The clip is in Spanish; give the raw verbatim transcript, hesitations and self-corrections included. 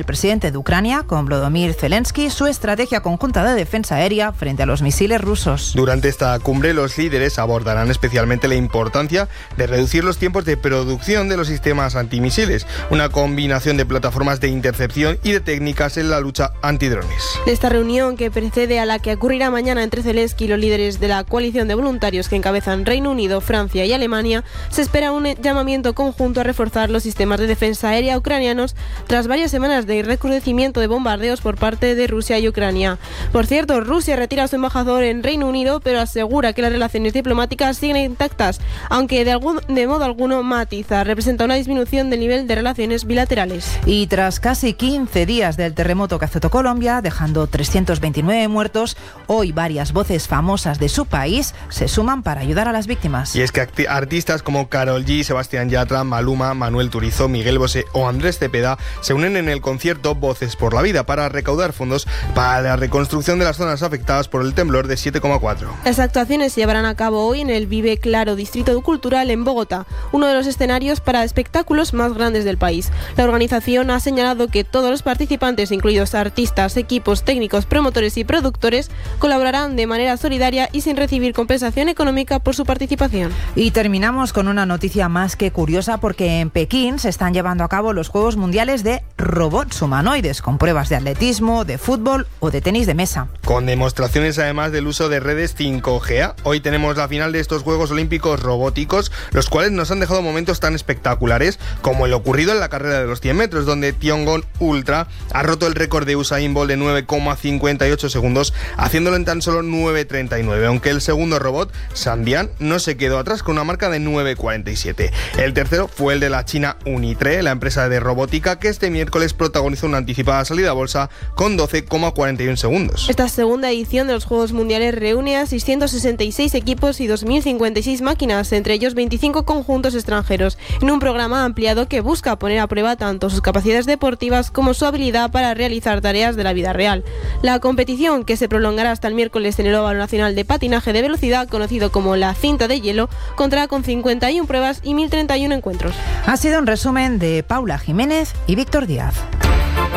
presidente de Ucrania, con Volodymyr Zelensky, su estrategia conjunta de defensa aérea frente a los misiles rusos. Durante esta cumbre, los líderes abordarán especialmente la importancia de reducir los tiempos de producción de los sistemas antimisiles, una combinación de plataformas de intercepción y de técnicas en la lucha antidrones. De esta reunión, que precede a la que ocurrirá mañana entre Zelensky y los líderes de la coalición de voluntarios que encabezan Reino Unido, Francia y Alemania, se espera un llamamiento conjunto a reforzar los sistemas de defensa aérea ucranianos tras varias semanas de recrudecimiento de bombardeos por parte de Rusia y Ucrania. Por cierto, Rusia retira a su embajador en Reino Unido, pero asegura que las relaciones diplomáticas siguen intactas, aunque de, algún, de modo alguno matiza, representa una disminución del nivel de relaciones bilaterales. Y tras casi quince días del terremoto que azotó Colombia, dejando trescientos veintinueve muertos, hoy varias voces famosas de su país se suman para ayudar a las víctimas. Y es que artistas como Karol G, Sebastián Yatra, Maluma, Manuel Turizo, Miguel Bosé o Andrés Cepeda se unen en el concierto Voces por la Vida para recaudar fondos para la reconstrucción de las zonas afectadas por el temblor de siete coma cuatro. Las actuaciones se llevarán a cabo hoy en el Vive Claro Distrito Cultural en Bogotá, uno de los escenarios para espectáculos más grandes del país. La organización ha señalado que todos los participantes, incluidos artistas, equipos técnicos, promotores y productores, colaborarán de manera solidaria y sin recibir compensación económica por su participación. Y terminamos con una noticia más que curiosa, porque en Pekín se están llevando a cabo los Juegos Mundiales de robots humanoides, con pruebas de atletismo, de fútbol o de tenis de mesa. Con demostraciones además del uso de redes cinco G. Hoy tenemos la final de estos Juegos Olímpicos robóticos, los cuales nos han dejado momentos tan espectaculares como el ocurrido en la carrera de los cien metros, donde Tiangong Ultra ha roto el récord de Usain Bolt de nueve coma cincuenta y ocho segundos, haciéndolo en tan solo nueve coma treinta y nueve, aunque el segundo robot, Sandian, no se quedó atrás con una marca de nueve coma cuarenta y siete. El tercero fue el de la China Unitre, la empresa de robótica que este miércoles protagonizó una anticipada salida a bolsa con doce coma cuarenta y uno segundos. Esta segunda edición de los Juegos Mundiales reúne a seiscientos sesenta y seis equipos y dos mil cincuenta y seis máquinas, entre ellos veinticinco conjuntos extranjeros, en un programa ampliado que busca poner a prueba tanto sus capacidades deportivas como su habilidad para realizar tareas de la vida real. La competición, que se prolongará hasta el miércoles en el Óvalo Nacional de Patinaje de Velocidad, conocido como la Cinta de Hielo, contará con cincuenta y una pruebas y mil treinta y uno encuentros. Ha sido un resumen de Paula Jiménez y Víctor Díaz.